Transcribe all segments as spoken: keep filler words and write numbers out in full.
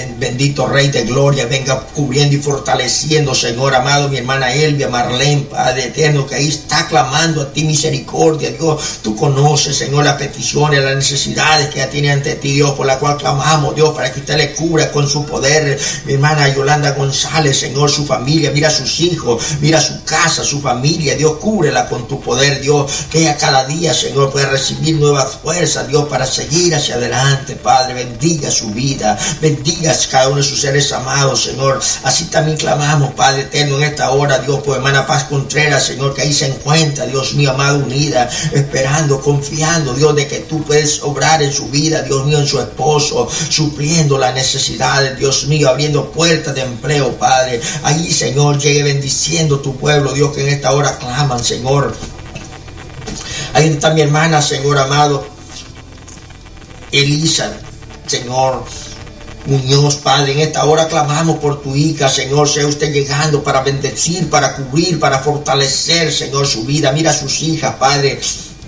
bendito Rey de Gloria, venga cubriendo y fortaleciendo, Señor amado, mi hermana Elvia, Marlene, Padre eterno, que ahí está clamando a ti misericordia, Dios. Tú conoces, Señor, las peticiones, las necesidades que ella tiene ante ti, Dios, por la cual clamamos, Dios, para que usted le cubra con su poder. Mi hermana Yolanda González, Señor, su familia, mira a sus hijos, mira su casa, su familia, Dios, cúbrela con tu poder, Dios, que ella cada día, Señor, pueda recibir nuevas fuerzas, Dios, para seguir hacia adelante, Padre. Bendiga su vida, bendiga a cada uno de sus seres amados, Señor. Así también clamamos, Padre eterno, en esta hora, Dios, por hermana Paz Contreras, Señor, que ahí se encuentra, Dios mío, amado, unida, esperando, confiando, Dios, de que tú puedes obrar en su vida, Dios mío, en su esposo, supliendo las necesidades, Dios mío, abriendo puertas de empleo, Padre. Ahí, Señor, llegue bendiciendo tu pueblo, Dios, que en esta hora claman, Señor. Ahí está mi hermana, Señor amado, Elisa, Señor Muñoz, Padre, en esta hora clamamos por tu hija, Señor, sea usted llegando para bendecir, para cubrir, para fortalecer, Señor, su vida. Mira a sus hijas, Padre,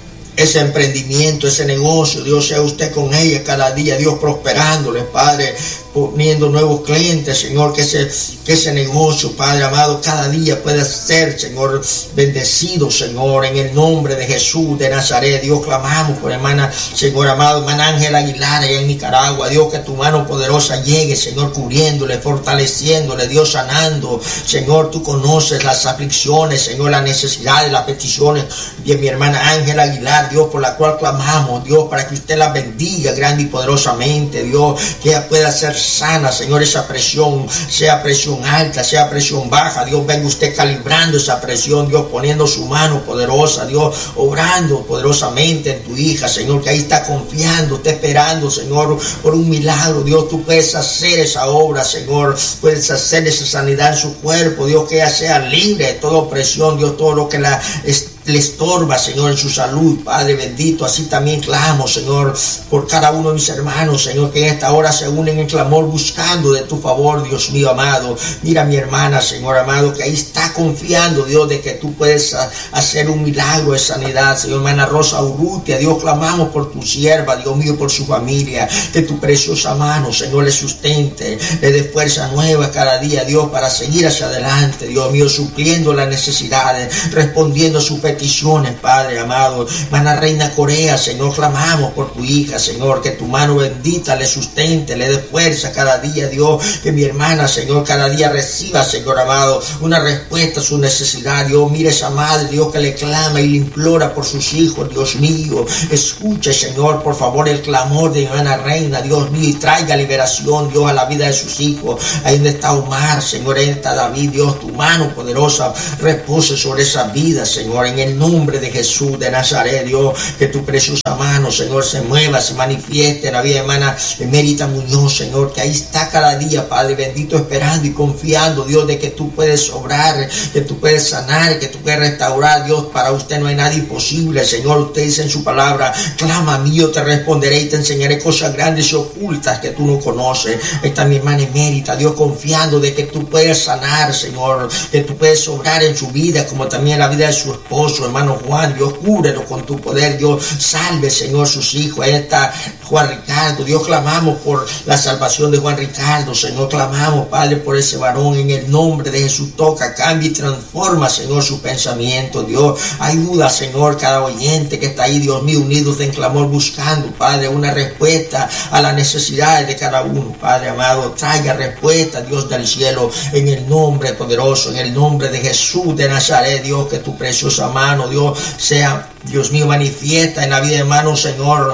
ese emprendimiento, ese negocio, Dios, sea usted con ella cada día, Dios, prosperándole, Padre, poniendo nuevos clientes, Señor, que ese, que ese negocio, Padre amado, cada día pueda ser, Señor, bendecido, Señor, en el nombre de Jesús de Nazaret. Dios, clamamos por hermana, Señor amado, hermana Ángela Aguilar, allá en Nicaragua, Dios, que tu mano poderosa llegue, Señor, cubriéndole, fortaleciéndole, Dios, sanando, Señor, tú conoces las aflicciones, Señor, las necesidades, las peticiones de mi hermana Ángela Aguilar, Dios, por la cual clamamos, Dios, para que usted la bendiga grande y poderosamente, Dios, que ella pueda ser sana, Señor, esa presión, sea presión alta, sea presión baja, Dios, venga usted calibrando esa presión, Dios, poniendo su mano poderosa, Dios, obrando poderosamente en tu hija, Señor, que ahí está confiando, está esperando, Señor, por un milagro, Dios, tú puedes hacer esa obra, Señor, puedes hacer esa sanidad en su cuerpo, Dios, que ella sea libre de toda opresión, Dios, todo lo que la le estorba, Señor, en su salud, Padre bendito. Así también clamo, Señor, por cada uno de mis hermanos, Señor, que en esta hora se unen en clamor buscando de tu favor, Dios mío amado. Mira a mi hermana, Señor amado, que ahí está confiando, Dios, de que tú puedes hacer un milagro de sanidad, Señor. Hermana Rosa Urrutia, Dios, clamamos por tu sierva, Dios mío, por su familia, que tu preciosa mano, Señor, le sustente, le dé fuerza nueva cada día, Dios, para seguir hacia adelante, Dios mío, supliendo las necesidades, respondiendo a su petición, Padre amado. Hermana Reina Corea, Señor, clamamos por tu hija, Señor, que tu mano bendita le sustente, le dé fuerza cada día, Dios, que mi hermana, Señor, cada día reciba, Señor amado, una respuesta a su necesidad, Dios. Mire esa madre, Dios, que le clama y le implora por sus hijos, Dios mío. Escuche, Señor, por favor, el clamor de hermana Reina, Dios mío, y traiga liberación, Dios, a la vida de sus hijos. Ahí donde está Omar, Señor, ahí está David, Dios, tu mano poderosa repose sobre esa vida, Señor, en el nombre de Jesús de Nazaret, Dios, que tu preciosa mano, Señor, se mueva, se manifieste en la vida de hermana Emérita Muñoz, Señor, que ahí está cada día, Padre bendito, esperando y confiando, Dios, de que tú puedes obrar, que tú puedes sanar, que tú puedes restaurar, Dios. Para usted no hay nada imposible, Señor. Usted dice en su palabra, clama a mí, yo te responderé y te enseñaré cosas grandes y ocultas que tú no conoces. Ahí está mi hermana Emérita, Dios, confiando de que tú puedes sanar, Señor, que tú puedes obrar en su vida, como también en la vida de su esposo, hermano Juan. Dios, cúbrelo con tu poder, Dios, salve, Señor, sus hijos. Ahí está Juan Ricardo, Dios, clamamos por la salvación de Juan Ricardo, Señor, clamamos, Padre, por ese varón, en el nombre de Jesús. Toca, cambia y transforma, Señor, su pensamiento, Dios. Ayuda, Señor, cada oyente que está ahí, Dios mío, unidos en clamor, buscando, Padre, una respuesta a las necesidades de cada uno, Padre amado. Traiga respuesta, Dios del cielo, en el nombre poderoso, en el nombre de Jesús de Nazaret, Dios, que tu preciosa mano, Dios, sea, Dios mío, manifiesta en la vida de hermano, Señor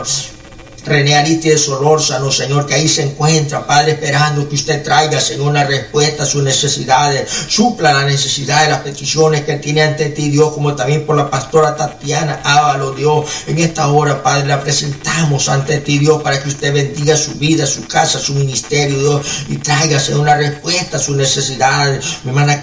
René Aristides Solórzano, Señor, que ahí se encuentra, Padre, esperando que usted traiga, Señor, una respuesta a sus necesidades, supla las necesidades, las peticiones que tiene ante ti, Dios, como también por la pastora Tatiana Ávalo, Dios. En esta hora, Padre, la presentamos ante ti, Dios, para que usted bendiga su vida, su casa, su ministerio, Dios, y traiga, Señor, una respuesta a sus necesidades. Mi hermana Kat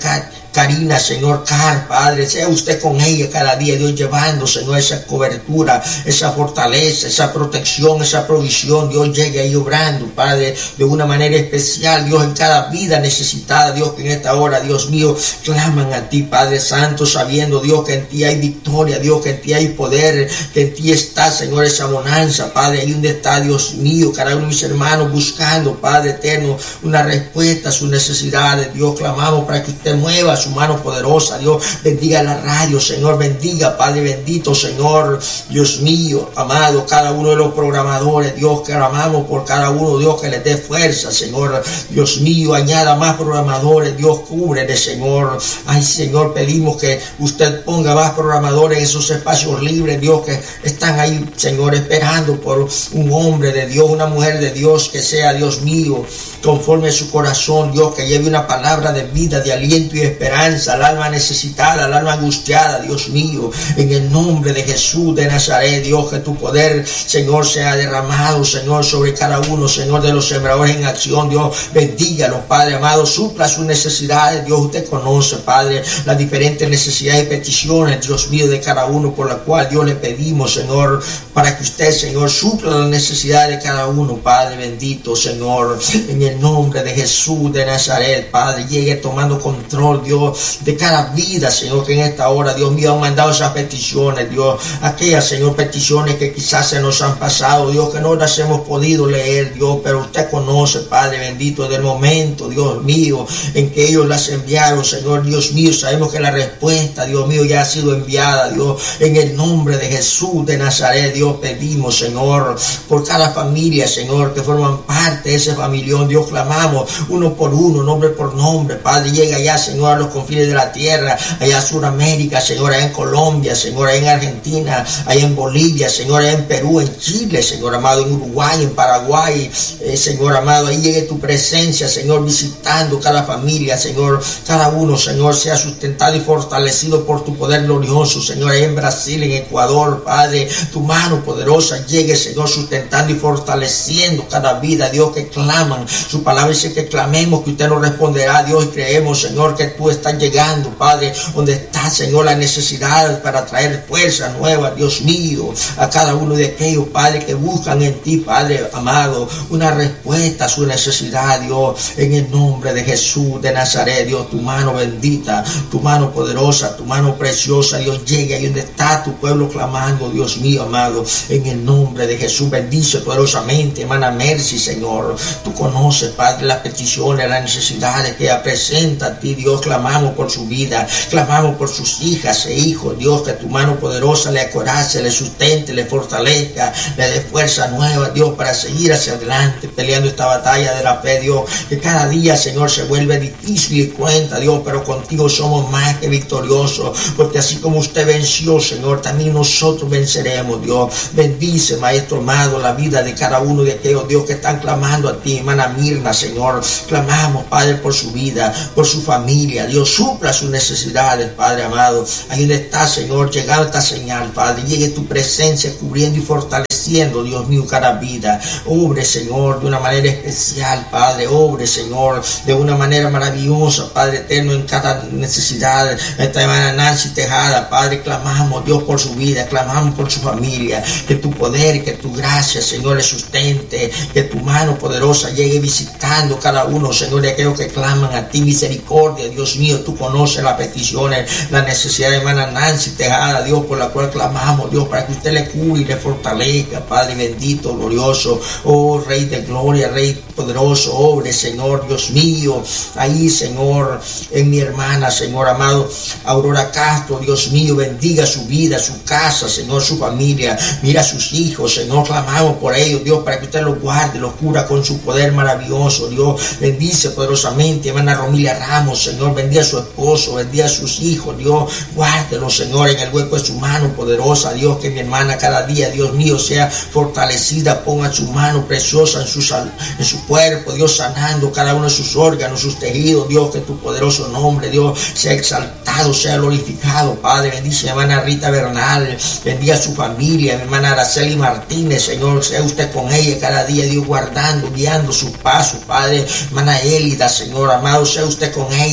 Karina, Señor, Car, Padre, sea usted con ella cada día, Dios, llevando, Señor, esa cobertura, esa fortaleza, esa protección, esa provisión, Dios, llegue ahí obrando, Padre, de una manera especial, Dios, en cada vida necesitada, Dios, que en esta hora, Dios mío, claman a ti, Padre Santo, sabiendo, Dios, que en ti hay victoria, Dios, que en ti hay poder, que en ti está, Señor, esa bonanza, Padre, ahí donde está, Dios mío, cada uno de mis hermanos buscando, Padre eterno, una respuesta a sus necesidades, Dios, clamamos para que usted mueva su mano poderosa, Dios, bendiga la radio, Señor, bendiga, Padre bendito, Señor, Dios mío, amado, cada uno de los programadores, Dios, clamamos por cada uno, Dios, que les dé fuerza, Señor, Dios mío, añada más programadores, Dios, cúbrele, Señor, ay, Señor, pedimos que usted ponga más programadores en esos espacios libres, Dios, que están ahí, Señor, esperando por un hombre de Dios, una mujer de Dios, que sea, Dios mío, conforme a su corazón, Dios, que lleve una palabra de vida, de aliento y esperanza al alma necesitada, al alma angustiada, Dios mío, en el nombre de Jesús de Nazaret, Dios, que tu poder, Señor, sea derramado, Señor, sobre cada uno, Señor, de los sembradores en acción, Dios, bendígalos, Padre amado, supla sus necesidades, Dios, usted conoce, Padre, las diferentes necesidades y peticiones, Dios mío, de cada uno, por la cual, Dios, le pedimos, Señor, para que usted, Señor, supla las necesidades de cada uno, Padre bendito, Señor, en el nombre de Jesús de Nazaret, Padre, llegue tomando control, Dios, de cada vida, Señor, que en esta hora, Dios mío, han mandado esas peticiones, Dios, aquellas, Señor, peticiones que quizás se nos han pasado, Dios, que no las hemos podido leer, Dios, pero usted conoce, Padre bendito, del momento, Dios mío, en que ellos las enviaron, Señor, Dios mío, sabemos que la respuesta, Dios mío, ya ha sido enviada, Dios, en el nombre de Jesús de Nazaret, Dios, pedimos, Señor, por cada familia, Señor, que forman parte de ese familión, Dios, clamamos uno por uno, nombre por nombre, Padre, llega allá, Señor, a los confines de la tierra, allá a Sudamérica, Señor, allá en Colombia, Señor, allá en Argentina, allá en Bolivia, Señor, allá en Perú, en Chile, Señor amado, en Uruguay, en Paraguay, eh, Señor amado, ahí llegue tu presencia, Señor, visitando cada familia, Señor, cada uno, Señor, sea sustentado y fortalecido por tu poder glorioso, Señor, allá en Brasil, en Ecuador, Padre, tu mano poderosa llegue, Señor, sustentando y fortaleciendo cada vida, Dios, que claman, su palabra dice que clamemos, que usted nos responderá, Dios, y creemos, Señor, que tú estás llegando, Padre, donde está, Señor, la necesidad para traer fuerza nueva, Dios mío, a cada uno de aquellos, Padre, que buscan en ti, Padre amado, una respuesta a su necesidad, Dios, en el nombre de Jesús de Nazaret, Dios, tu mano bendita, tu mano poderosa, tu mano preciosa, Dios, llegue ahí donde está tu pueblo clamando, Dios mío, amado, en el nombre de Jesús, bendice poderosamente, hermana Mercy, Señor, tú conoces, Padre, las peticiones, las necesidades que ella presenta a ti, Dios, clamamos por su vida, clamamos por sus hijas e hijos, Dios, que tu mano poderosa le acorace, le sustente, le fortalezca, le dé fuerza nueva, Dios, para seguir hacia adelante, peleando esta batalla de la fe, Dios, que cada día, Señor, se vuelve difícil y cuenta, Dios, pero contigo somos más que victoriosos, porque así como usted venció, Señor, también nosotros venceremos, Dios, bendice, Maestro amado, la vida de cada uno de aquellos, Dios, que están clamando a ti, hermana Mirna, Señor, clamamos, Padre, por su vida, por su familia, Dios, supla sus necesidades, Padre amado, ahí donde está, Señor, llegando esta señal, Padre, llegue tu presencia cubriendo y fortaleciendo, Dios mío, cada vida, obre, Señor, de una manera especial, Padre, obre, Señor, de una manera maravillosa, Padre eterno, en cada necesidad, esta hermana Nancy Tejada, Padre, clamamos, Dios, por su vida, clamamos por su familia, que tu poder, que tu gracia, Señor, le sustente, que tu mano poderosa llegue visitando cada uno, Señor, de aquellos que claman a ti, misericordia, Dios mío, tú conoces las peticiones, la necesidad de hermana Nancy Tejada, Dios, por la cual clamamos, Dios, para que usted le cure y le fortalezca, Padre bendito, glorioso, oh Rey de gloria, Rey poderoso, obre, Señor, Dios mío, ahí, Señor, en mi hermana, Señor amado, Aurora Castro, Dios mío, bendiga su vida, su casa, Señor, su familia, mira a sus hijos, Señor, clamamos por ellos, Dios, para que usted los guarde, los cura con su poder maravilloso, Dios, bendice poderosamente, hermana Romilia Ramos, Señor, bendiga a su esposo, bendiga a sus hijos, Dios, guárdelo, Señor, en el hueco de su mano poderosa, Dios, que mi hermana cada día, Dios mío, sea fortalecida, ponga su mano preciosa en su, en su cuerpo, Dios, sanando cada uno de sus órganos, sus tejidos, Dios, que tu poderoso nombre, Dios, sea exaltado, sea glorificado, Padre, bendice a mi hermana Rita Bernal, bendiga a su familia, mi hermana Araceli Martínez, Señor, sea usted con ella cada día, Dios, guardando, guiando sus pasos, Padre, hermana Élida, Señor, amado, sea usted con ella, con su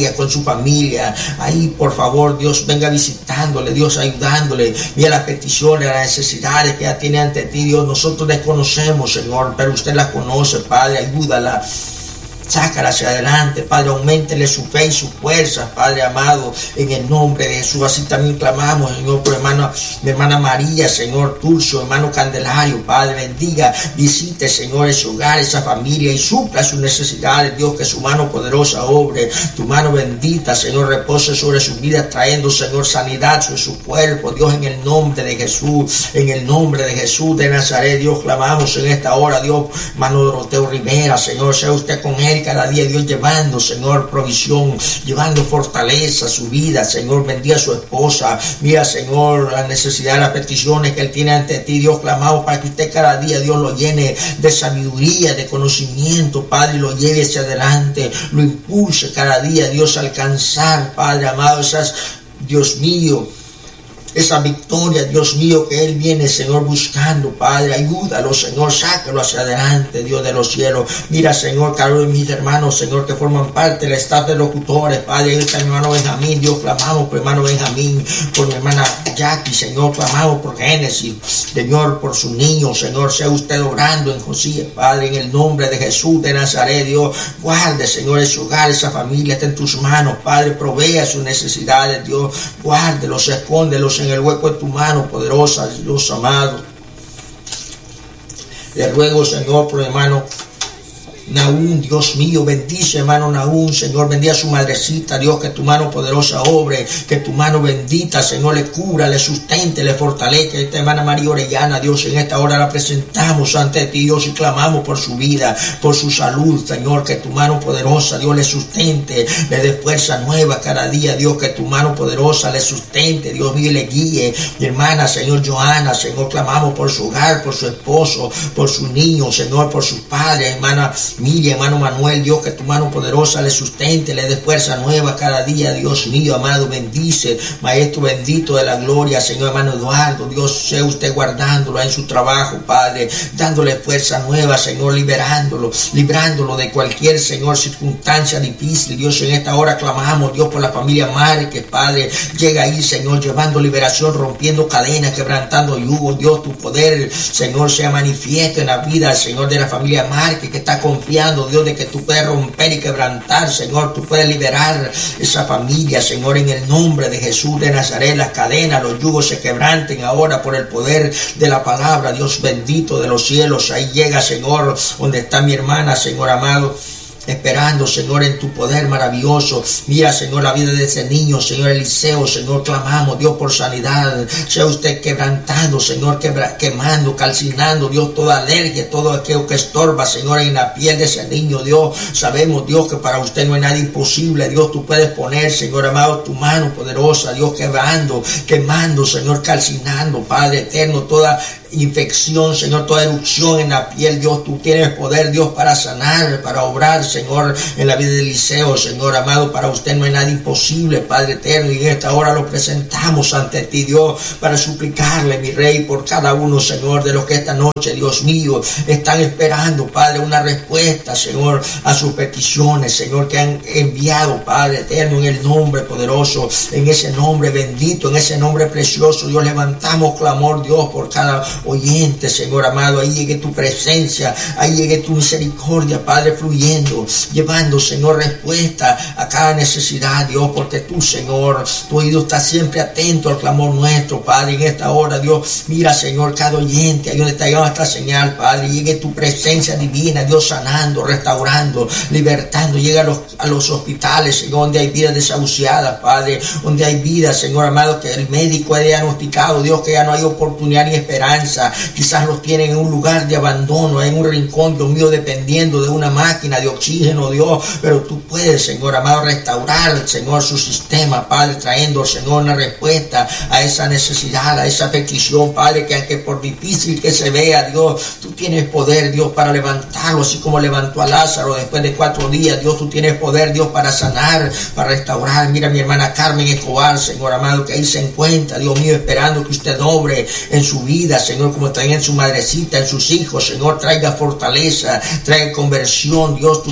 familia. Ahí, por favor, Dios, venga visitándole, Dios, ayudándole. Mira las peticiones, las necesidades que ella tiene ante ti, Dios. Nosotros desconocemos, Señor, pero usted las conoce, Padre, ayúdala. Sácala hacia adelante, Padre, auméntele su fe y su fuerza, Padre amado, en el nombre de Jesús. Así también clamamos, Señor, por hermano, mi hermana María, Señor, Turcio, hermano Candelario, Padre, bendiga, visite, Señor, ese hogar, esa familia, y supla sus necesidades, Dios, que su mano poderosa obre, tu mano bendita, Señor, repose sobre sus vidas, trayendo, Señor, sanidad sobre su cuerpo, Dios, en el nombre de Jesús, en el nombre de Jesús de Nazaret, Dios, clamamos en esta hora, Dios, hermano Doroteo Rivera, Señor, sea usted con él cada día, Dios, llevando, Señor, provisión, llevando fortaleza a su vida, Señor, bendiga a su esposa, mira, Señor, las necesidades, las peticiones que él tiene ante ti, Dios, clamamos para que usted cada día, Dios, lo llene de sabiduría, de conocimiento, Padre, y lo lleve hacia adelante, lo impulse cada día, Dios, a alcanzar, Padre amado, esas, Dios mío, esa victoria, Dios mío, que él viene, Señor, buscando, Padre, ayúdalo, Señor, sácalo hacia adelante, Dios de los cielos. Mira, Señor, cada uno de mis hermanos, Señor, que forman parte del staff de locutores, Padre, ahí está mi hermano Benjamín, Dios, clamamos por mi hermano Benjamín, por mi hermana Jackie, Señor, clamamos por Génesis, Señor, por sus niños, Señor, sea usted orando en José, Padre, en el nombre de Jesús de Nazaret, Dios, guarde, Señor, ese hogar, esa familia, está en tus manos, Padre, provea sus necesidades, Dios, guárdelos, escóndelos en el hueco de tu mano poderosa, Dios amado. Le ruego, Señor, por hermano Nahum, Dios mío, bendice hermano Nahum, Señor, bendiga a su madrecita, Dios, que tu mano poderosa obre, que tu mano bendita, Señor, le cubra, le sustente, le fortalezca. Esta hermana María Orellana, Dios, en esta hora la presentamos ante ti, Dios, y clamamos por su vida, por su salud, Señor, que tu mano poderosa, Dios, le sustente, le dé fuerza nueva cada día, Dios, que tu mano poderosa le sustente, Dios mío, y le guíe. Mi hermana, Señor, Joana, Señor, clamamos por su hogar, por su esposo, por sus niños, Señor, por sus padres, hermana Miriam, hermano Manuel, Dios, que tu mano poderosa le sustente, le dé fuerza nueva cada día, Dios mío, amado, bendice, Maestro bendito de la gloria, Señor, hermano Eduardo, Dios, sea usted guardándolo en su trabajo, Padre, dándole fuerza nueva, Señor, liberándolo, librándolo de cualquier, Señor, circunstancia difícil, Dios, en esta hora clamamos, Dios, por la familia Márquez, Padre, llega ahí, Señor, llevando liberación, rompiendo cadenas, quebrantando yugos, Dios, tu poder, Señor, sea manifiesto en la vida, Señor, de la familia Márquez, que está confiando, Dios, de que tú puedes romper y quebrantar, Señor, tú puedes liberar esa familia, Señor, en el nombre de Jesús de Nazaret. Las cadenas, los yugos se quebranten ahora por el poder de la palabra, Dios bendito de los cielos. Ahí llega, Señor, donde está mi hermana, Señor amado, esperando, Señor, en tu poder maravilloso. Mira, Señor, la vida de ese niño, Señor Eliseo, Señor, clamamos, Dios, por sanidad. Sea usted quebrantando, Señor, quebra, quemando, calcinando, Dios, toda alergia, todo aquello que estorba, Señor, en la piel de ese niño, Dios. Sabemos, Dios, que para usted no hay nada imposible, Dios, tú puedes poner, Señor amado, tu mano poderosa, Dios, quebrando, quemando, Señor, calcinando, Padre eterno, toda infección, Señor, toda erupción en la piel, Dios, tú tienes poder, Dios, para sanar, para obrar, Señor, en la vida de Eliseo, Señor amado, para usted no hay nada imposible, Padre eterno, y en esta hora lo presentamos ante ti, Dios, para suplicarle, mi Rey, por cada uno, Señor, de los que esta noche, Dios mío, están esperando, Padre, una respuesta, Señor, a sus peticiones, Señor, que han enviado, Padre eterno, en el nombre poderoso, en ese nombre bendito, en ese nombre precioso, Dios, levantamos clamor, Dios, por cada oyente, Señor amado. Ahí llegue tu presencia, ahí llegue tu misericordia, Padre, fluyendo, llevando, Señor, respuesta a cada necesidad, Dios, porque tú, Señor, tu oído está siempre atento al clamor nuestro, Padre. En esta hora, Dios, mira, Señor, cada oyente, ahí donde está llegando esta señal, Padre, llegue tu presencia divina, Dios, sanando, restaurando, libertando. Llega a los, a los hospitales, Señor, donde hay vidas desahuciadas, Padre, donde hay vidas, Señor amado, que el médico ha diagnosticado, Dios, que ya no hay oportunidad ni esperanza. Quizás los tienen en un lugar de abandono, en un rincón, Dios mío, dependiendo de una máquina de oxígeno, Dios, pero tú puedes, Señor amado, restaurar, Señor, su sistema, Padre, trayendo, Señor, una respuesta a esa necesidad, a esa petición, Padre, que aunque por difícil que se vea, Dios, tú tienes poder, Dios, para levantarlo, así como levantó a Lázaro después de cuatro días, Dios, tú tienes poder, Dios, para sanar, para restaurar. Mira mi hermana Carmen Escobar, Señor amado, que ahí se encuentra, Dios mío, esperando que usted obre en su vida, Señor, como también en su madrecita, en sus hijos, Señor, traiga fortaleza, traiga conversión, Dios, tú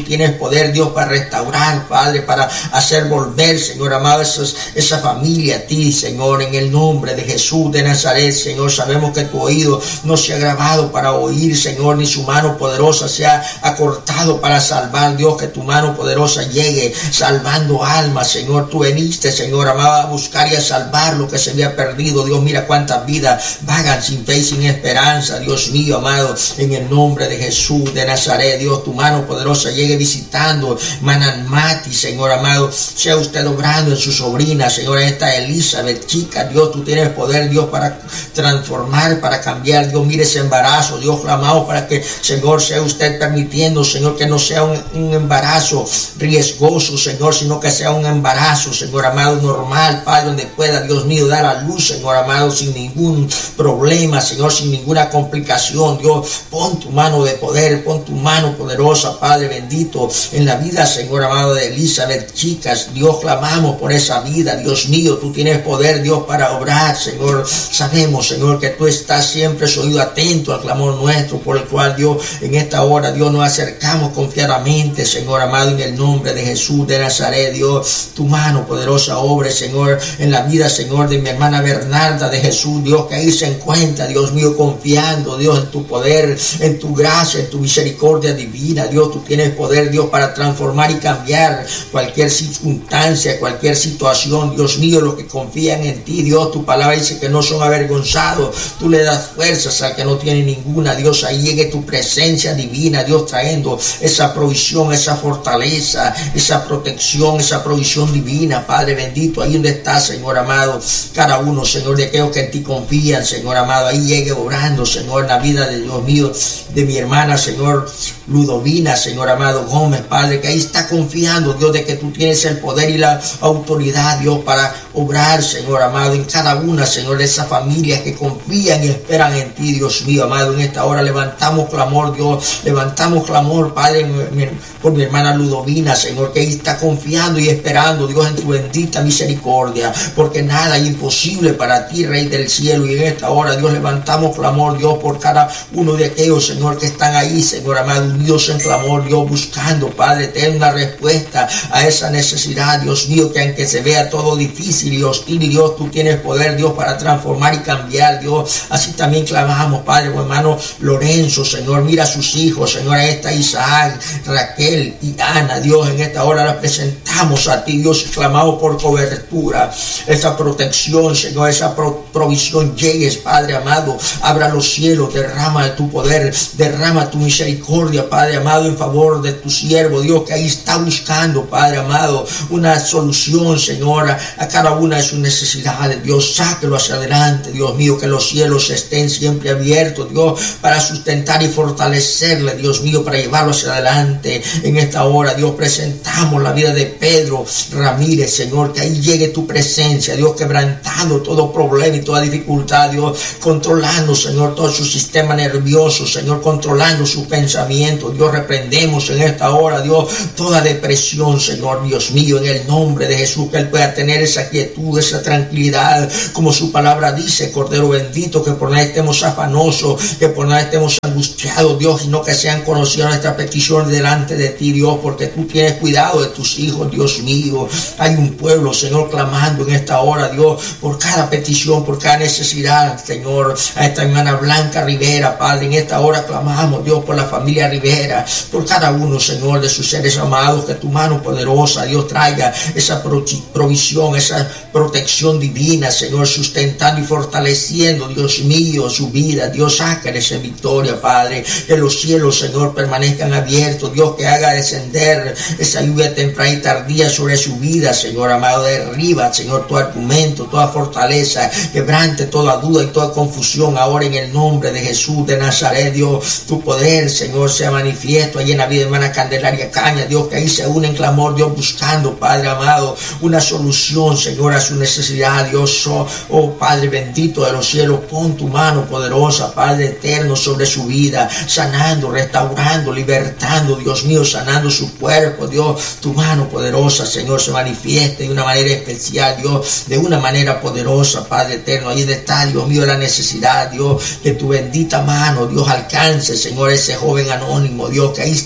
tienes poder, Dios, para restaurar, Padre, para hacer volver, Señor amado, esos, esa familia a ti, Señor, en el nombre de Jesús de Nazaret, Señor. Sabemos que tu oído no se ha grabado para oír, Señor, ni su mano poderosa se ha acortado para salvar, Dios, que tu mano poderosa llegue salvando almas, Señor. Tú veniste, Señor amado, a buscar y a salvar lo que se había perdido, Dios. Mira cuántas vidas vagan sin fe y sin esperanza, Dios mío amado, en el nombre de Jesús de Nazaret, Dios. Tu mano poderosa llegue visitando Mananmati, Señor amado. Sea usted obrando en su sobrina, Señor, esta Elizabeth, chica, Dios. Tú tienes poder, Dios, para transformar, para cambiar, Dios. Mire ese embarazo, Dios, clamamos para que, Señor, sea usted permitiendo, Señor, que no sea un, un embarazo riesgoso, Señor, sino que sea un embarazo, Señor amado, normal, Padre, donde pueda, Dios mío, dar a luz, Señor amado, sin ningún problema, Señor, sin ninguna complicación, Dios. Pon tu mano de poder, pon tu mano poderosa, Padre bendito, en la vida, Señor amado, de Elizabeth, chicas, Dios, clamamos por esa vida, Dios mío. Tú tienes poder, Dios, para obrar, Señor. Sabemos, Señor, que tú estás siempre oído atento al clamor nuestro, por el cual, Dios, en esta hora, Dios, nos acercamos confiadamente, Señor amado, en el nombre de Jesús de Nazaret, Dios. Tu mano poderosa obre, Señor, en la vida, Señor, de mi hermana Bernarda, de Jesús, Dios, que ahí se encuentra, Dios mío, confiando, Dios, en tu poder, en tu gracia, en tu misericordia divina, Dios. Tú tienes poder, Dios, para transformar y cambiar cualquier circunstancia, cualquier situación, Dios mío. Los que confían en ti, Dios, tu palabra dice que no son avergonzados. Tú le das fuerzas al que no tiene ninguna, Dios. Ahí llegue tu presencia divina, Dios, trayendo esa provisión, esa fortaleza, esa protección, esa provisión divina, Padre bendito. Ahí donde está, Señor amado, cada uno, Señor, de aquellos que en ti confían, Señor amado, ahí llegue orando, Señor, en la vida de Dios mío, de mi hermana, Señor, Ludovina, Señor amado, Gómez, Padre, que ahí está confiando, Dios, de que tú tienes el poder y la autoridad, Dios, para obrar, Señor amado, en cada una, Señor, de esas familias que confían y esperan en ti, Dios mío amado. En esta hora levantamos clamor, Dios, levantamos clamor, Padre, por mi hermana Ludovina, Señor, que ahí está confiando y esperando, Dios, en tu bendita misericordia, porque nada es imposible para ti, Rey del cielo. Y en esta hora, Dios, levantamos clamor, Dios, por cada uno de aquellos, Señor, que están ahí, Señor amado, unidos en clamor, Dios, buscando, Padre, tener una respuesta a esa necesidad, Dios mío, que aunque se vea todo difícil y hostil, y Dios, tú tienes poder, Dios, para transformar y cambiar, Dios. Así también clamamos, Padre, por hermano Lorenzo, Señor, mira a sus hijos, Señor, a esta Isaac, Raquel y Ana, Dios, en esta hora la presentamos a ti, Dios, y clamamos por cobertura, esa protección, Señor, esa pro provisión llegues, Padre amado, abra los cielos, derrama de tu poder, derrama tu misericordia, Padre amado, en favor de tu siervo, Dios, que ahí está buscando, Padre amado, una solución, Señor, a, a cada una de sus necesidades, Dios. Sáquelo hacia adelante, Dios mío, que los cielos estén siempre abiertos, Dios, para sustentar y fortalecerle, Dios mío, para llevarlo hacia adelante. En esta hora, Dios, presentamos la vida de Pedro Ramírez, Señor, que ahí llegue tu presencia, Dios, quebrantando todo problema y toda dificultad, Dios, controlando, Señor, todo su sistema nervioso, Señor, controlando su pensamiento, Dios. Reprendemos en esta hora, Dios, toda depresión, Señor, Dios mío, en el nombre de Jesús, que él pueda tener esa quietud, esa tranquilidad, como su palabra dice, Cordero bendito, que por nada estemos afanosos, que por nada estemos angustiados, Dios, sino que sean conocidas nuestras peticiones delante de ti, Dios, porque tú tienes cuidado de tus hijos, Dios mío. Hay un pueblo, Señor, clamando en esta hora, Dios, por cada petición, por cada necesidad, Señor. A esta hermana Blanca Rivera, Padre, en esta hora clamamos, Dios, por la familia Rivera, por cada uno, Señor, de sus seres amados, que tu mano poderosa, Dios, traiga esa provisión, esa protección divina, Señor, sustentando y fortaleciendo, Dios mío, su vida, Dios. Sácales en victoria, Padre, que los cielos, Señor, permanezcan abiertos, Dios, que haga descender esa lluvia temprana y tardía sobre su vida, Señor amado. Derriba, Señor, tu argumento, toda fortaleza, quebrante toda duda y toda confusión ahora en el nombre de Jesús de Nazaret, Dios. Tu poder, Señor, sea manifiesto allí en la vida de hermana Candelaria Caña, Dios, que ahí se une en clamor, Dios, buscando, Padre amado, una solución, Señor, a su necesidad, Dios. Oh, oh Padre bendito de los cielos, pon tu mano poderosa, Padre eterno, sobre su vida, sanando, restaurando, libertando, Dios mío, sanando su cuerpo, Dios. Tu mano poderosa, Señor, se manifieste de una manera especial, Dios, de una manera poderosa, Padre eterno. Ahí está, Dios mío, la necesidad, Dios, que tu bendita mano, Dios, alcance, Señor, ese joven anónimo, Dios, que ahí está, Padre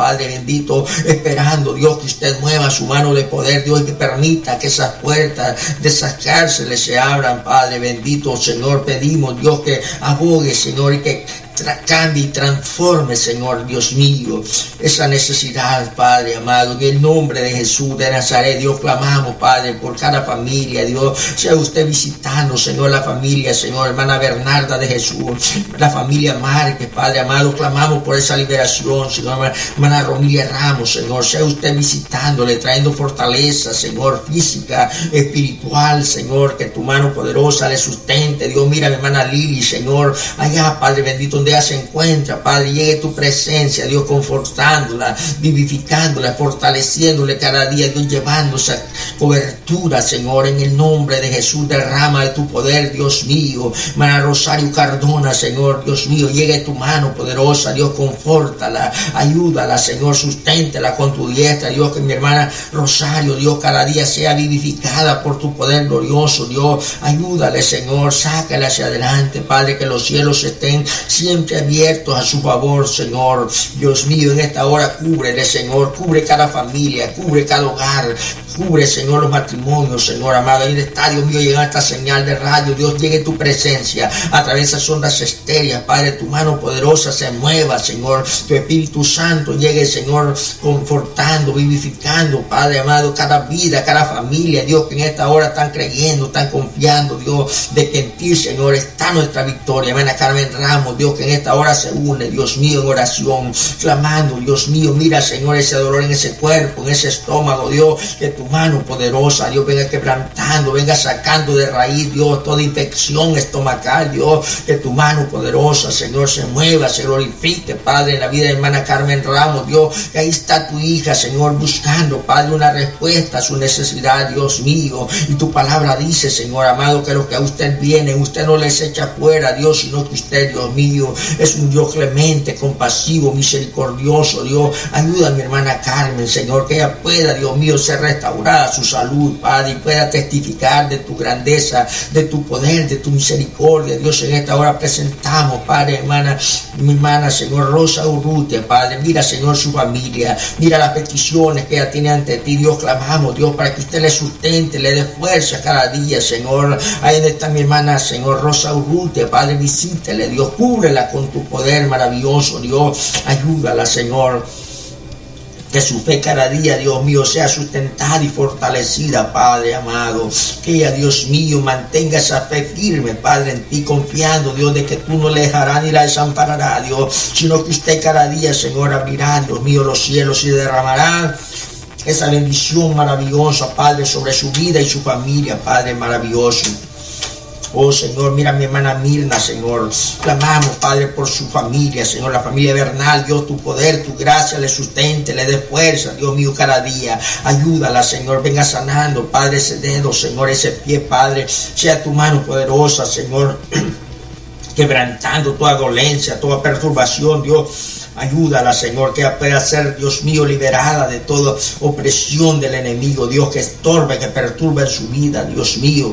Padre bendito, esperando, Dios, que usted mueva su mano de poder, Dios, y que permita que esas puertas de esas cárceles se abran, Padre bendito, Señor, pedimos, Dios, que abogue, Señor, y que cambie y transforme, Señor Dios mío, esa necesidad, Padre amado, en el nombre de Jesús de Nazaret, Dios, clamamos, Padre, por cada familia, Dios, sea usted visitando, Señor, la familia, Señor, hermana Bernarda de Jesús, la familia Márquez, Padre amado, clamamos por esa liberación, Señor, hermana Romilia Ramos, Señor, sea usted visitándole, trayendo fortaleza, Señor, física, espiritual, Señor, que tu mano poderosa le sustente, Dios, mira a mi hermana Lili, Señor, allá, Padre bendito, donde ella se encuentra, Padre, llegue tu presencia, Dios, confortándola, vivificándola, fortaleciéndole cada día, Dios, llevando esa cobertura, Señor, en el nombre de Jesús, derrama de tu poder, Dios mío, hermana Rosario Cardona, Señor, Dios mío, llegue tu mano poderosa, Dios, confórtala, ayúdala, Señor, susténtela con tu diestra, Dios, que mi hermana Rosario, Dios, cada día sea vivificada por tu poder glorioso, Dios, ayúdale, Señor, sácala hacia adelante, Padre, que los cielos estén siempre abiertos a su favor, Señor, Dios mío, en esta hora cúbrele, Señor, cubre cada familia, cubre cada hogar, cubre, Señor, los matrimonios, Señor amado, ahí está, Dios mío, llega esta señal de radio, Dios, llegue tu presencia a través de esas ondas estéreas, Padre, tu mano poderosa se mueva, Señor, tu Espíritu Santo llegue, Señor, confortando, vivificando, Padre amado, cada vida, cada familia, Dios, que en esta hora están creyendo, están confiando, Dios, de que en ti, Señor, está nuestra victoria, hermana Carmen Ramos, Dios, que en esta hora se une, Dios mío, en oración, clamando, Dios mío, mira, Señor, ese dolor en ese cuerpo, en ese estómago, Dios, que tu mano poderosa, Dios, venga quebrantando, venga sacando de raíz, Dios, toda infección estomacal, Dios, que tu mano poderosa, Señor, se mueva, se glorifique, Padre, en la vida de hermana Carmen Ramos, Dios, que ahí está tu hija, Señor, buscando, Padre, una respuesta a su necesidad, Dios mío, y tu palabra dice, Señor amado, que los que a usted vienen, usted no les echa fuera, Dios, sino que usted, Dios mío, es un Dios clemente, compasivo, misericordioso, Dios, ayuda a mi hermana Carmen, Señor, que ella pueda, Dios mío, ser restaurada su salud, Padre, y pueda testificar de tu grandeza, de tu poder, de tu misericordia, Dios, en esta hora presentamos, Padre, hermana, mi hermana, Señor, Rosa Urrutia, Padre, mira, Señor, su familia, mira las peticiones que ella tiene ante ti, Dios, clamamos, Dios, para que usted le sustente, le dé fuerza cada día, Señor, ahí donde está mi hermana, Señor, Rosa Urrutia, Padre, visítele, Dios, cúbrela con tu poder maravilloso, Dios, ayúdala, Señor, que su fe cada día, Dios mío, sea sustentada y fortalecida, Padre amado, que ella, Dios mío, mantenga esa fe firme, Padre, en ti, confiando, Dios, de que tú no le dejarás ni la desampararás, Dios, sino que usted cada día, Señor, abrirá, Dios mío, los cielos y derramará esa bendición maravillosa, Padre, sobre su vida y su familia, Padre maravilloso. Oh, Señor, mira a mi hermana Mirna, Señor. Clamamos, Padre, por su familia, Señor, la familia Bernal. Dios, tu poder, tu gracia le sustente, le dé fuerza, Dios mío, cada día. Ayúdala, Señor. Venga sanando, Padre, ese dedo, Señor, ese pie, Padre. Sea tu mano poderosa, Señor, quebrantando toda dolencia, toda perturbación, Dios. Ayúdala, Señor, que pueda ser, Dios mío, liberada de toda opresión del enemigo, Dios, que estorbe, que perturbe en su vida, Dios mío.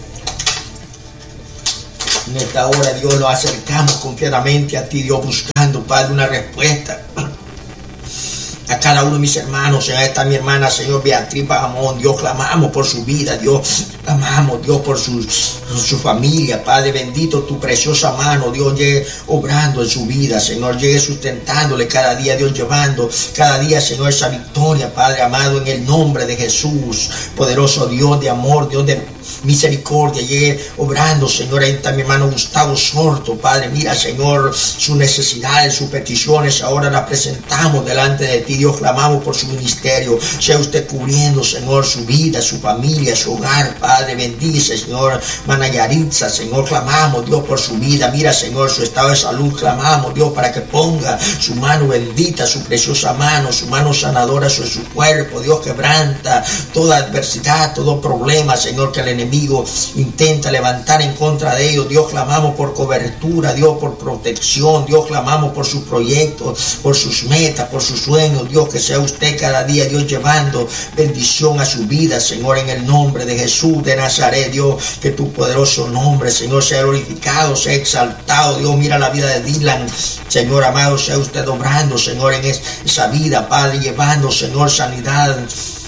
En esta hora, Dios, nos acercamos confiadamente a ti, Dios, buscando, Padre, una respuesta a cada uno de mis hermanos. En esta mi hermana, Señor, Beatriz Bajamón, Dios, clamamos por su vida, Dios, clamamos, Dios, por su, su familia, Padre bendito, tu preciosa mano, Dios, llegue obrando en su vida, Señor, llegue sustentándole cada día, Dios, llevando cada día, Señor, esa victoria, Padre amado, en el nombre de Jesús, poderoso Dios de amor, Dios de misericordia, llegue obrando, Señor. Ahí está mi hermano Gustavo Sorto, Padre, mira, Señor, sus necesidades, sus peticiones, ahora las presentamos delante de ti, Dios, clamamos por su ministerio, sea usted cubriendo, Señor, su vida, su familia, su hogar, Padre, bendice, Señor, hermana Yaritza, Señor, clamamos, Dios, por su vida, mira, Señor, su estado de salud, clamamos, Dios, para que ponga su mano bendita, su preciosa mano, su mano sanadora sobre su cuerpo, Dios, quebranta toda adversidad, todo problema, Señor, que el enemigo intenta levantar en contra de ellos. Dios, clamamos por cobertura, Dios, por protección. Dios, clamamos por sus proyectos, por sus metas, por sus sueños. Dios, que sea usted cada día, Dios, llevando bendición a su vida, Señor, en el nombre de Jesús de Nazaret. Dios, que tu poderoso nombre, Señor, sea glorificado, sea exaltado. Dios, mira la vida de Dylan, Señor amado, sea usted obrando, Señor, en esa vida, Padre, llevando, Señor, sanidad.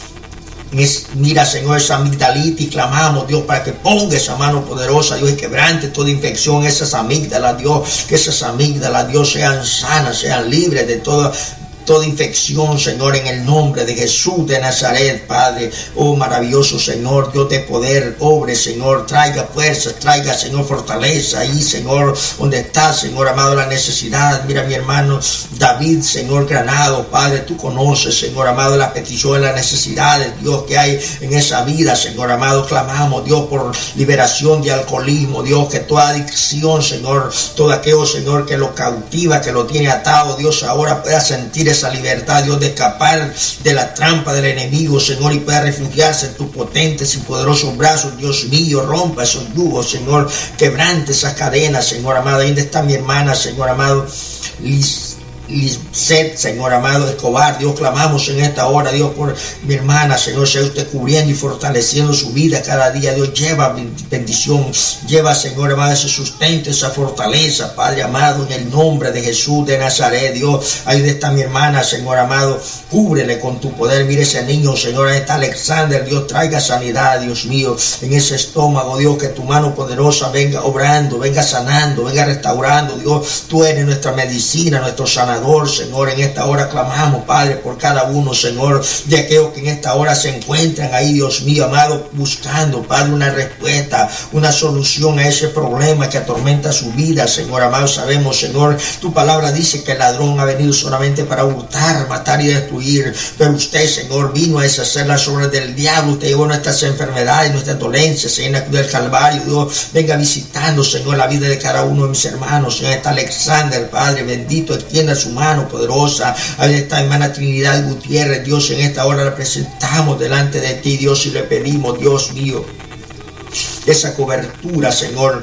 Mira, Señor, esa amigdalitis, clamamos, Dios, para que ponga esa mano poderosa, Dios, y quebrante toda infección, esas amígdalas, Dios, que esas amígdalas, Dios, sean sanas, sean libres de toda toda infección, Señor, en el nombre de Jesús de Nazaret, Padre. Oh, maravilloso Señor, Dios de poder, obre, Señor, traiga fuerza, traiga, Señor, fortaleza ahí, Señor, donde está, Señor amado, la necesidad. Mira, mi hermano David, Señor Granado, Padre, tú conoces, Señor amado, las peticiones, las necesidades, Dios, que hay en esa vida, Señor amado. Clamamos, Dios, por liberación de alcoholismo, Dios, que toda adicción, Señor, todo aquello, Señor, que lo cautiva, que lo tiene atado, Dios, ahora pueda sentir esa esa libertad, Dios, de escapar de la trampa del enemigo, Señor, y pueda refugiarse en tus potentes y poderosos brazos. Dios mío, rompa esos yugos, Señor, quebrante esas cadenas, Señor amado. Ahí está mi hermana, Señor amado, Liz. Lisset, Señor amado Escobar, Dios, clamamos en esta hora, Dios, por mi hermana, Señor, sea usted cubriendo y fortaleciendo su vida cada día. Dios, lleva bendición, lleva, Señor amado, ese sustento, esa fortaleza, Padre amado, en el nombre de Jesús de Nazaret. Dios, ahí está mi hermana, Señor amado, cúbrele con tu poder. Mire ese niño, Señor, ahí está Alexander, Dios, traiga sanidad, Dios mío, en ese estómago, Dios, que tu mano poderosa venga obrando, venga sanando, venga restaurando. Dios, tú eres nuestra medicina, nuestro sanador, Señor. En esta hora clamamos, Padre, por cada uno, Señor, de aquellos que en esta hora se encuentran ahí, Dios mío amado, buscando, Padre, una respuesta, una solución a ese problema que atormenta su vida, Señor amado. Sabemos, Señor, tu palabra dice que el ladrón ha venido solamente para hurtar, matar y destruir, pero usted, Señor, vino a deshacer las obras del diablo. Usted llevó nuestras enfermedades, nuestras dolencias, Señor, en la cruz del Calvario. Dios, venga visitando, Señor, la vida de cada uno de mis hermanos. Señor, está Alexander, Padre bendito, extienda su mano poderosa. Ahí está hermana Trinidad Gutiérrez, Dios, en esta hora la presentamos delante de ti, Dios, y le pedimos, Dios mío, esa cobertura, Señor,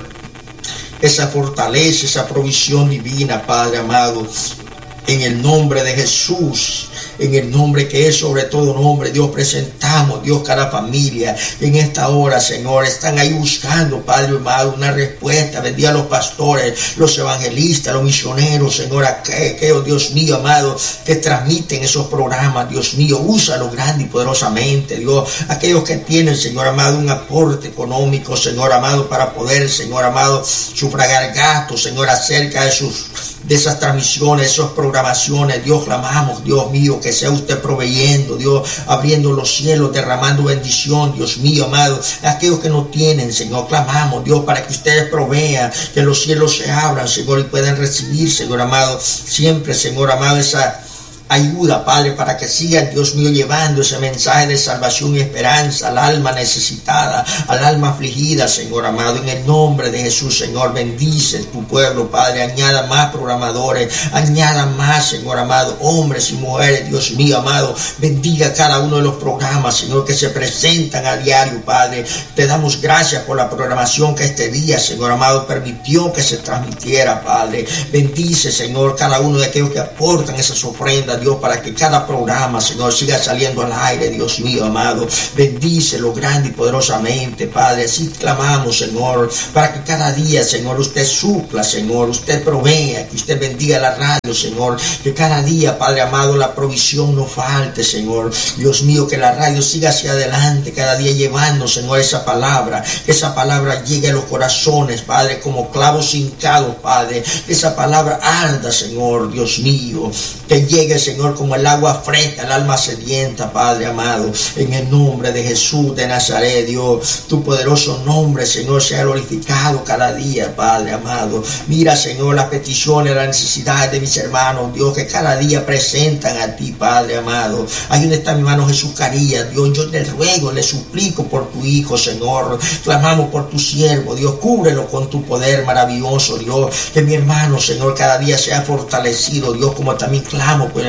esa fortaleza, esa provisión divina, Padre amado, en el nombre de Jesús. En el nombre que es sobre todo nombre, Dios, presentamos, Dios, cada familia en esta hora, Señor, están ahí buscando, Padre amado, una respuesta. Bendiga a los pastores, los evangelistas, los misioneros, Señor, aquellos, Dios mío amado, que transmiten esos programas, Dios mío, úsalo grande y poderosamente, Dios, aquellos que tienen, Señor amado, un aporte económico, Señor amado, para poder, Señor amado, sufragar gastos, Señor, acerca de sus de esas transmisiones, esas programaciones. Dios, clamamos, Dios mío, que sea usted proveyendo, Dios, abriendo los cielos, derramando bendición, Dios mío amado, aquellos que no tienen, Señor, clamamos, Dios, para que ustedes provean, que los cielos se abran, Señor, y puedan recibir, Señor amado, siempre, Señor amado, esa ayuda, Padre, para que sigan, Dios mío, llevando ese mensaje de salvación y esperanza al alma necesitada, al alma afligida, Señor amado. En el nombre de Jesús, Señor, bendice tu pueblo, Padre. Añada más programadores, añada más, Señor amado, hombres y mujeres, Dios mío amado. Bendiga cada uno de los programas, Señor, que se presentan a diario, Padre. Te damos gracias por la programación que este día, Señor amado, permitió que se transmitiera, Padre. Bendice, Señor, cada uno de aquellos que aportan esas ofrendas, Dios, para que cada programa, Señor, siga saliendo al aire, Dios mío amado. Bendícelo grande y poderosamente, Padre. Así clamamos, Señor, para que cada día, Señor, usted supla, Señor, usted provea, que usted bendiga la radio, Señor, que cada día, Padre amado, la provisión no falte, Señor. Dios mío, que la radio siga hacia adelante, cada día llevando, Señor, esa palabra, que esa palabra llegue a los corazones, Padre, como clavos hincados, Padre, que esa palabra arda, Señor, Dios mío, que llegue, Señor, como el agua fresca, el alma sedienta, Padre amado, en el nombre de Jesús de Nazaret. Dios, tu poderoso nombre, Señor, sea glorificado cada día, Padre amado. Mira, Señor, las peticiones, las necesidades de mis hermanos, Dios, que cada día presentan a ti, Padre amado. Ahí donde está mi hermano Jesús Carías, Dios, yo te ruego, le suplico por tu Hijo, Señor. Clamamos por tu siervo, Dios, cúbrelo con tu poder maravilloso, Dios. Que mi hermano, Señor, cada día sea fortalecido, Dios, como también clamo por el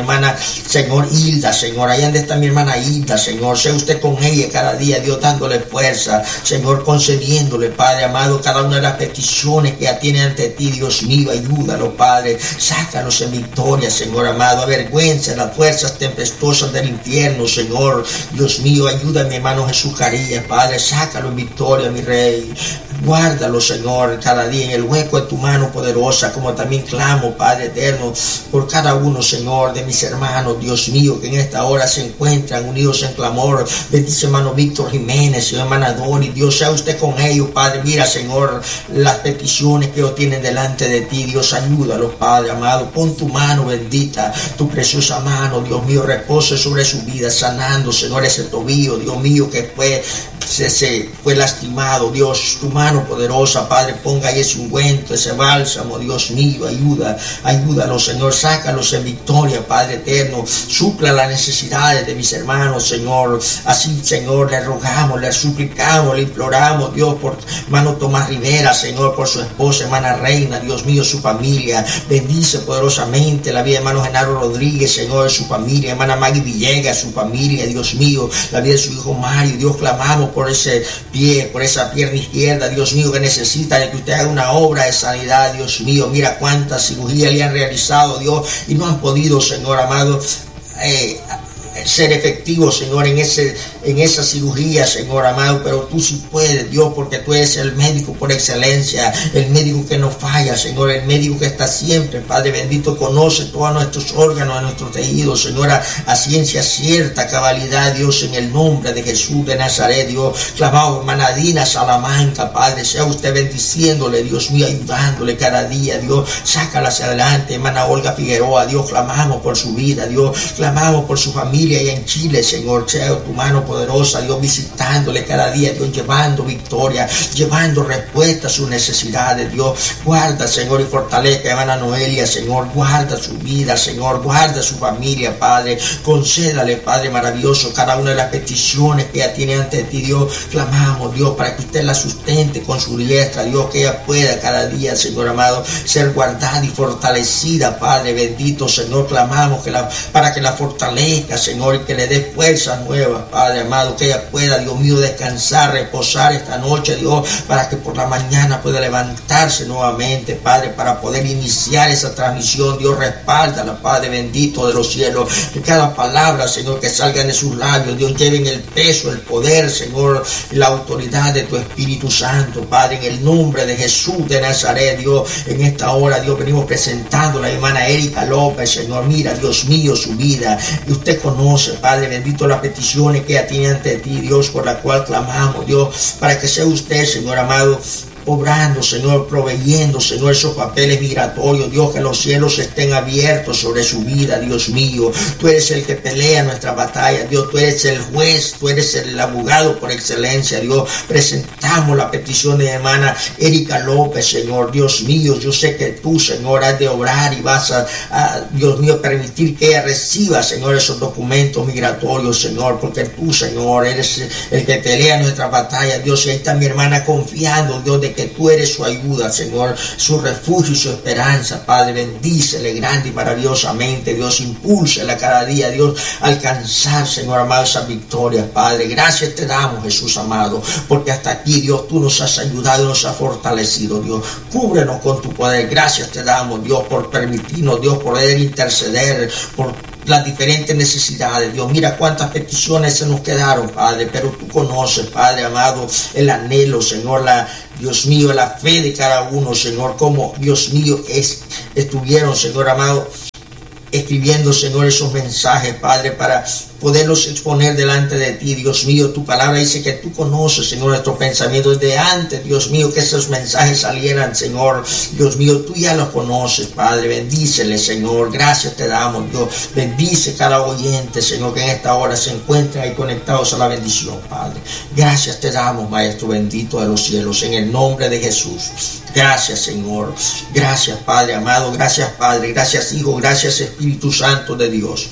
hermana, Señor, Hilda, Señor, allá donde está mi hermana Hilda, Señor, sea usted con ella cada día, Dios, dándole fuerza, Señor, concediéndole, Padre amado, cada una de las peticiones que ya tiene ante ti, Dios mío, ayúdalo, Padre, sácalos en victoria, Señor amado, avergüenza las fuerzas tempestuosas del infierno, Señor, Dios mío, ayuda a mi hermano Jesús Carías, Padre, sácalo en victoria, mi Rey, guárdalo, Señor, cada día en el hueco de tu mano poderosa, como también clamo, Padre eterno, por cada uno, Señor, de mis hermanos, Dios mío, que en esta hora se encuentran unidos en clamor. Bendice, hermano Víctor Jiménez, Señor, hermana Dori, Dios, sea usted con ellos, Padre, mira, Señor, las peticiones que ellos tienen delante de ti, Dios, ayúdalos, Padre amado, pon tu mano bendita, tu preciosa mano, Dios mío, repose sobre su vida, sanando, Señor, ese tobillo, Dios mío, que fue, se, se fue lastimado, Dios, tu mano poderosa, Padre, ponga ahí ese ungüento, ese bálsamo, Dios mío, ayuda, ayúdalos, Señor, sácalos en victoria, Padre eterno, supla las necesidades de mis hermanos, Señor, así, Señor, le rogamos, le suplicamos, le imploramos, Dios, por hermano Tomás Rivera, Señor, por su esposa, hermana Reina, Dios mío, su familia, bendice poderosamente la vida de hermano Genaro Rodríguez, Señor, su familia, hermana Maggie Villegas, su familia, Dios mío, la vida de su hijo Mario, Dios, clamamos por ese pie, por esa pierna izquierda, Dios mío, que necesita de que usted haga una obra de sanidad, Dios mío, mira cuántas cirugías le han realizado, Dios, y no han podido, Señor amado, eh, ser efectivo, Señor, en ese en esa cirugía, Señor amado, pero tú sí puedes, Dios, porque tú eres el médico por excelencia, el médico que no falla, Señor, el médico que está siempre, Padre bendito, conoce todos nuestros órganos, nuestros tejidos, Señor, a, a ciencia cierta, cabalidad, Dios, en el nombre de Jesús de Nazaret, Dios, clamado, hermana Dina Salamanca, Padre, sea usted bendiciéndole, Dios mío, ayudándole cada día, Dios, sácala hacia adelante, hermana Olga Figueroa, Dios, clamamos por su vida, Dios, clamamos por su familia allá en Chile, Señor, sea tu mano poderosa, Dios, visitándole cada día, Dios, llevando victoria, llevando respuesta a sus necesidades, Dios, guarda, Señor, y fortalezca a hermana Noelia, Señor, guarda su vida, Señor, guarda su familia, Padre, concédale, Padre maravilloso, cada una de las peticiones que ella tiene ante ti, Dios, clamamos, Dios, para que usted la sustente con su diestra, Dios, que ella pueda cada día, Señor amado, ser guardada y fortalecida, Padre bendito, Señor, clamamos que la, para que la fortalezca, Señor, y que le dé fuerzas nuevas, Padre amado, que ella pueda, Dios mío, descansar, reposar esta noche, Dios, para que por la mañana pueda levantarse nuevamente, Padre, para poder iniciar esa transmisión, Dios, respáldala, Padre bendito de los cielos, que cada palabra, Señor, que salga de sus labios, Dios, lleven el peso, el poder, Señor, la autoridad de tu Espíritu Santo, Padre, en el nombre de Jesús de Nazaret, Dios, en esta hora, Dios, venimos presentando a la hermana Erika López, Señor, mira, Dios mío, su vida, y usted conoce, Padre bendito, las peticiones que ella tiene ante ti, Dios, por la cual clamamos, Dios, para que sea usted, Señor amado, obrando, Señor, proveyendo, Señor, esos papeles migratorios, Dios, que los cielos estén abiertos sobre su vida, Dios mío. Tú eres el que pelea nuestra batalla, Dios, tú eres el juez, tú eres el abogado por excelencia, Dios. Presentamos la petición de hermana Erika López, Señor, Dios mío, yo sé que tú, Señor, has de obrar y vas a, a, Dios mío, permitir que ella reciba, Señor, esos documentos migratorios, Señor, porque tú, Señor, eres el que pelea nuestra batalla, Dios, y ahí está mi hermana confiando, Dios, de que tú eres su ayuda, Señor, su refugio y su esperanza, Padre, bendícele grande y maravillosamente, Dios, impúlsela cada día, Dios, alcanzar, Señor amado, esas victorias, Padre, gracias te damos, Jesús amado, porque hasta aquí, Dios, tú nos has ayudado y nos has fortalecido, Dios, cúbrenos con tu poder, gracias te damos, Dios, por permitirnos, Dios, poder interceder por las diferentes necesidades, Dios, mira cuántas peticiones se nos quedaron, Padre, pero tú conoces, Padre amado, el anhelo, Señor, la, Dios mío, la fe de cada uno, Señor, como, Dios mío, es, estuvieron, Señor amado, escribiendo, Señor, esos mensajes, Padre, para poderlos exponer delante de ti, Dios mío. Tu palabra dice que tú conoces, Señor, nuestros pensamientos desde antes, Dios mío, que esos mensajes salieran, Señor. Dios mío, tú ya los conoces, Padre. Bendícele, Señor. Gracias te damos, Dios. Bendice cada oyente, Señor, que en esta hora se encuentra ahí conectados a la bendición, Padre. Gracias te damos, Maestro bendito de los cielos, en el nombre de Jesús. Gracias, Señor. Gracias, Padre amado. Gracias, Padre. Gracias, Hijo. Gracias, Espíritu Santo de Dios.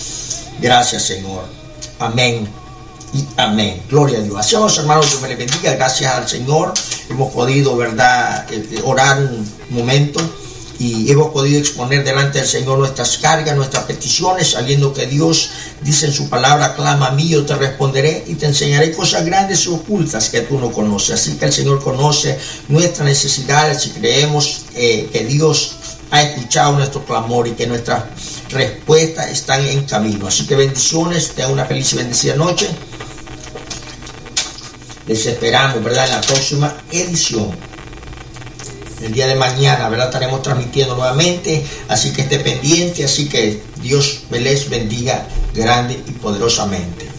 Gracias, Señor. Amén y amén. Gloria a Dios. Hacemos, hermanos, Dios me les bendiga. Gracias al Señor. Hemos podido, ¿verdad?, orar un momento y hemos podido exponer delante del Señor nuestras cargas, nuestras peticiones, sabiendo que Dios dice en su palabra, clama a mí, yo te responderé y te enseñaré cosas grandes y ocultas que tú no conoces. Así que el Señor conoce nuestras necesidades y creemos eh, que Dios ha escuchado nuestro clamor y que nuestras respuestas están en camino. Así que bendiciones, tengan una feliz y bendecida noche. Les esperamos, ¿verdad?, en la próxima edición. El día de mañana, ¿verdad?, estaremos transmitiendo nuevamente, así que esté pendiente, así que Dios me les bendiga grande y poderosamente.